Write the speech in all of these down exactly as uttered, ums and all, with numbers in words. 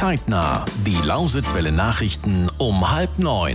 Zeitnah. Die Lausitzwelle Nachrichten um halb neun.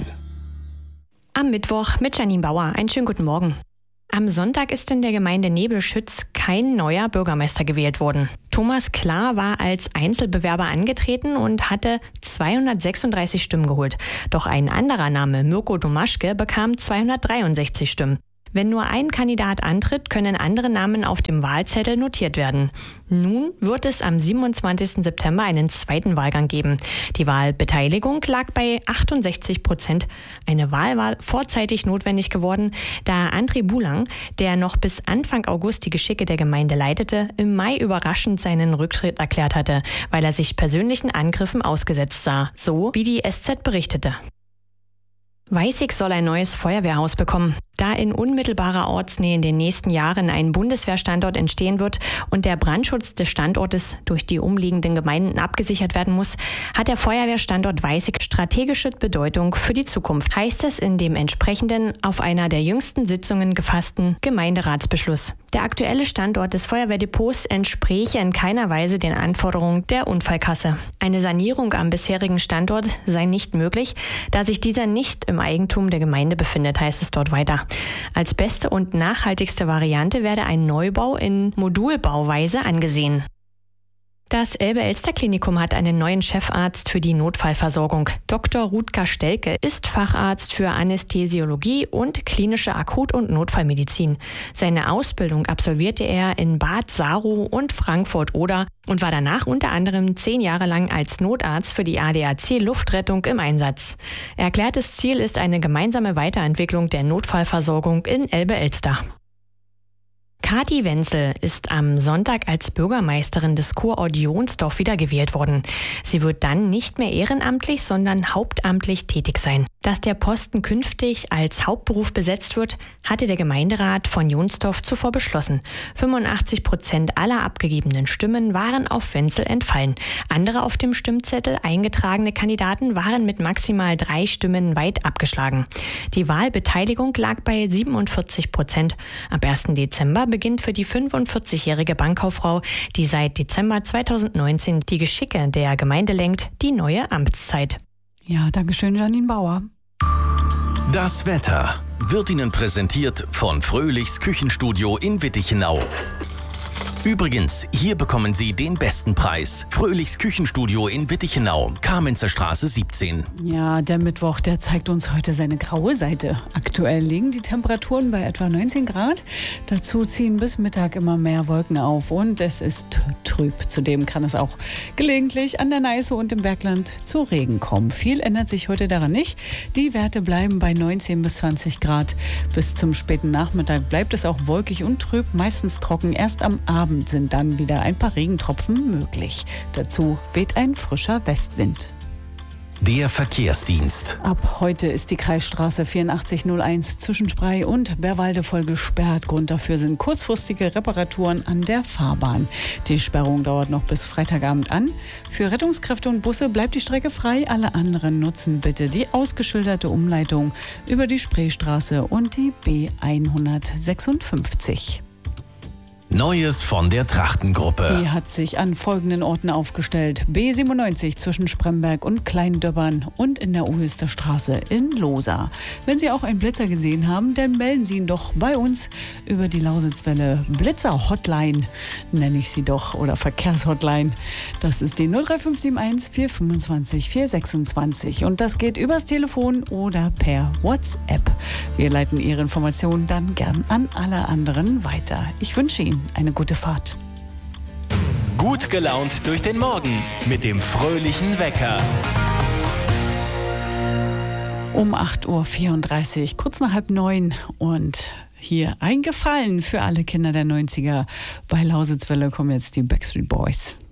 Am Mittwoch mit Janine Bauer. Einen schönen guten Morgen. Am Sonntag ist in der Gemeinde Nebelschütz kein neuer Bürgermeister gewählt worden. Thomas Klar war als Einzelbewerber angetreten und hatte zweihundertsechsunddreißig Stimmen geholt. Doch ein anderer Name, Mirko Domaschke, bekam zweihundertdreiundsechzig Stimmen. Wenn nur ein Kandidat antritt, können andere Namen auf dem Wahlzettel notiert werden. Nun wird es am siebenundzwanzigsten September einen zweiten Wahlgang geben. Die Wahlbeteiligung lag bei achtundsechzig Prozent. Eine Wahl war vorzeitig notwendig geworden, da André Bulang, der noch bis Anfang August die Geschicke der Gemeinde leitete, im Mai überraschend seinen Rücktritt erklärt hatte, weil er sich persönlichen Angriffen ausgesetzt sah, so wie die S Z berichtete. Weißig soll ein neues Feuerwehrhaus bekommen. Da in unmittelbarer Ortsnähe in den nächsten Jahren ein Bundeswehrstandort entstehen wird und der Brandschutz des Standortes durch die umliegenden Gemeinden abgesichert werden muss, hat der Feuerwehrstandort Weißig strategische Bedeutung für die Zukunft, heißt es in dem entsprechenden auf einer der jüngsten Sitzungen gefassten Gemeinderatsbeschluss. Der aktuelle Standort des Feuerwehrdepots entspräche in keiner Weise den Anforderungen der Unfallkasse. Eine Sanierung am bisherigen Standort sei nicht möglich, da sich dieser nicht im Eigentum der Gemeinde befindet, heißt es dort weiter. Als beste und nachhaltigste Variante werde ein Neubau in Modulbauweise angesehen. Das Elbe-Elster-Klinikum hat einen neuen Chefarzt für die Notfallversorgung. Doktor Rutger Stelke ist Facharzt für Anästhesiologie und klinische Akut- und Notfallmedizin. Seine Ausbildung absolvierte er in Bad Saro und Frankfurt-Oder und war danach unter anderem zehn Jahre lang als Notarzt für die A D A C Luftrettung im Einsatz. Erklärtes Ziel ist eine gemeinsame Weiterentwicklung der Notfallversorgung in Elbe-Elster. Kathi Wenzel ist am Sonntag als Bürgermeisterin des Kurort Jonsdorf wiedergewählt worden. Sie wird dann nicht mehr ehrenamtlich, sondern hauptamtlich tätig sein. Dass der Posten künftig als Hauptberuf besetzt wird, hatte der Gemeinderat von Jonsdorf zuvor beschlossen. fünfundachtzig Prozent aller abgegebenen Stimmen waren auf Wenzel entfallen. Andere auf dem Stimmzettel eingetragene Kandidaten waren mit maximal drei Stimmen weit abgeschlagen. Die Wahlbeteiligung lag bei siebenundvierzig Prozent. Am ersten Dezember beginnt für die fünfundvierzigjährige Bankkauffrau, die seit Dezember zweitausendneunzehn die Geschicke der Gemeinde lenkt, die neue Amtszeit. Ja, danke schön, Janine Bauer. Das Wetter wird Ihnen präsentiert von Fröhlichs Küchenstudio in Wittichenau. Übrigens, hier bekommen Sie den besten Preis. Fröhlichs Küchenstudio in Wittichenau, Kamenzer Straße siebzehn. Ja, der Mittwoch, der zeigt uns heute seine graue Seite. Aktuell liegen die Temperaturen bei etwa neunzehn Grad. Dazu ziehen bis Mittag immer mehr Wolken auf und es ist trüb. Zudem kann es auch gelegentlich an der Neiße und im Bergland zu Regen kommen. Viel ändert sich heute daran nicht. Die Werte bleiben bei neunzehn bis zwanzig Grad. Bis zum späten Nachmittag bleibt es auch wolkig und trüb, meistens trocken. Erst am Abend sind dann wieder ein paar Regentropfen möglich. Dazu weht ein frischer Westwind. Der Verkehrsdienst. Ab heute ist die Kreisstraße vierundachtzig null eins zwischen Sprey und Bärwalde voll gesperrt. Grund dafür sind kurzfristige Reparaturen an der Fahrbahn. Die Sperrung dauert noch bis Freitagabend an. Für Rettungskräfte und Busse bleibt die Strecke frei. Alle anderen nutzen bitte die ausgeschilderte Umleitung über die Spreestraße und die B hundertsechsundfünfzig. Neues von der Trachtengruppe. Die hat sich an folgenden Orten aufgestellt. B siebenundneunzig zwischen Spremberg und Kleindöbbern und in der Ohöster Straße in Lohsa. Wenn Sie auch einen Blitzer gesehen haben, dann melden Sie ihn doch bei uns über die Lausitzwelle Blitzer-Hotline, nenne ich sie doch, oder Verkehrshotline. Das ist die null drei fünf sieben eins vier fünfundzwanzig vier sechsundzwanzig und das geht übers Telefon oder per WhatsApp. Wir leiten Ihre Informationen dann gern an alle anderen weiter. Ich wünsche Ihnen eine gute Fahrt. Gut gelaunt durch den Morgen mit dem fröhlichen Wecker. Um acht Uhr vierunddreißig, kurz nach halb neun und hier ein Gefallen für alle Kinder der neunziger. Bei Lausitzwelle kommen jetzt die Backstreet Boys.